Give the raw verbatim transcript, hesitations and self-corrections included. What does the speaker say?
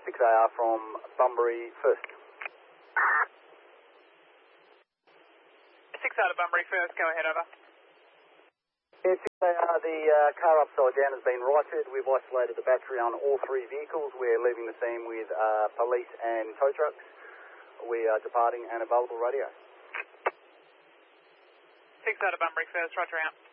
six A R from Bunbury First. six out of Bunbury First, go ahead, over. Yeah, six A R, the uh, car upside down has been righted. We've isolated the battery on all three vehicles. We're leaving the scene with uh, police and tow trucks. We are departing and available radio. six out of Bunbury First, roger out.